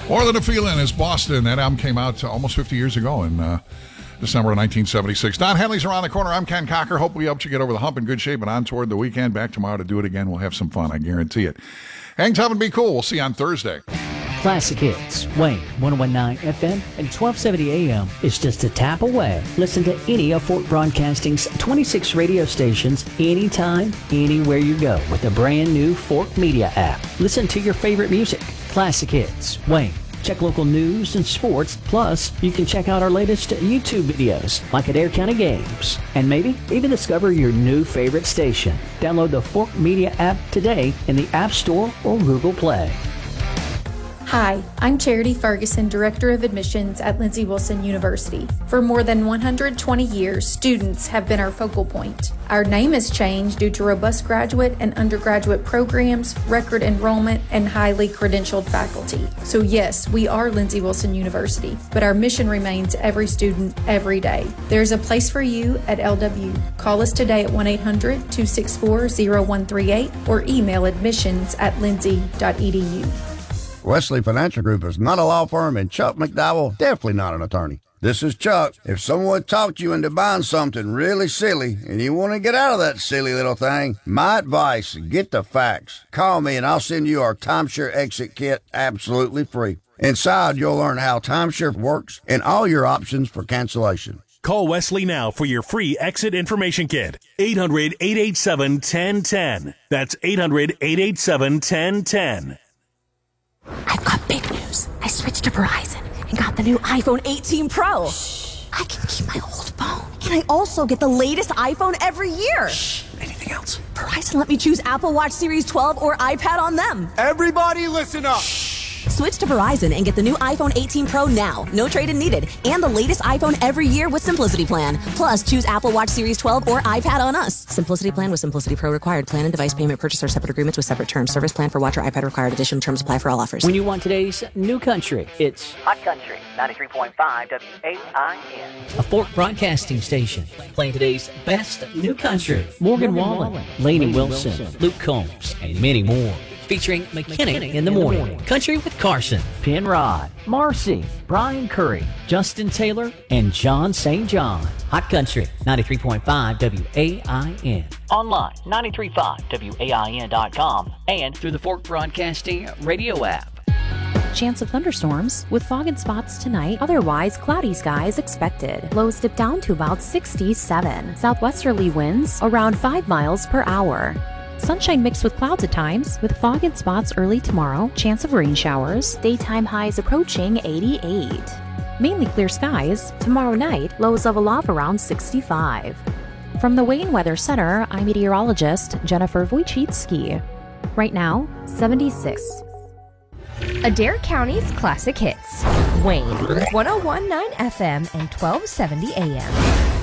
More Than a Feeling is Boston. That album came out almost 50 years ago in December of 1976. Don Henley's around the corner. I'm Ken Cocker. Hope we helped you get over the hump in good shape and on toward the weekend. Back tomorrow to do it again. We'll have some fun. I guarantee it. Hang tough and be cool. We'll see you on Thursday. Classic Hits, Wayne, 101.9 FM and 1270 AM is just a tap away. Listen to any of Fort Broadcasting's 26 radio stations anytime, anywhere you go with the brand new Fort Media app. Listen to your favorite music. Classic Hits, Wayne. Check local news and sports. Plus, you can check out our latest YouTube videos, like Adair County Games. And maybe even discover your new favorite station. Download the Fort Media app today in the App Store or Google Play. Hi, I'm Charity Ferguson, Director of Admissions at Lindsey Wilson University. For more than 120 years, students have been our focal point. Our name has changed due to robust graduate and undergraduate programs, record enrollment, and highly credentialed faculty. So yes, we are Lindsey Wilson University, but our mission remains every student, every day. There's a place for you at LW. Call us today at 1-800-264-0138 or email admissions@lindsey.edu. Wesley Financial Group is not a law firm, and Chuck McDowell definitely not an attorney. This is Chuck. If someone talked you into buying something really silly and you want to get out of that silly little thing, my advice, get the facts. Call me and I'll send you our timeshare exit kit absolutely free. Inside, you'll learn how timeshare works and all your options for cancellation. Call Wesley now for your free exit information kit. 800-887-1010. That's 800-887-1010. I've got big news. I switched to Verizon and got the new iPhone 18 Pro. Shh. I can keep my old phone. And I also get the latest iPhone every year. Shh. Anything else? Verizon let me choose Apple Watch Series 12 or iPad on them. Everybody listen up. Shh. Switch to Verizon and get the new iPhone 18 Pro now. No trade-in needed. And the latest iPhone every year with Simplicity Plan. Plus, choose Apple Watch Series 12 or iPad on us. Simplicity Plan with Simplicity Pro required. Plan and device payment purchase or separate agreements with separate terms. Service plan for watch or iPad required. Additional terms apply for all offers. When you want today's new country, it's Hot Country, 93.5 WAIN. a Fort Broadcasting station. Playing today's best new country. Morgan Wallen, Lainey Wilson, Luke Combs, and many more. Featuring McKinney in the morning, Country with Carson, Penrod, Marcy, Brian Curry, Justin Taylor, and John St. John. Hot Country, 93.5 WAIN. Online, 935wain.com, and through the Fort Broadcasting radio app. Chance of thunderstorms with fog and spots tonight. Otherwise, cloudy skies expected. Lows dip down to about 67. Southwesterly winds around 5 miles per hour. Sunshine mixed with clouds at times, with fog and spots early tomorrow. Chance of rain showers. Daytime highs approaching 88. Mainly clear skies. Tomorrow night, lows level off around 65. From the Wayne Weather Center, I'm meteorologist Jennifer Wojcicki. Right now, 76. Adair County's Classic Hits. Wayne, 101.9 FM and 1270 AM.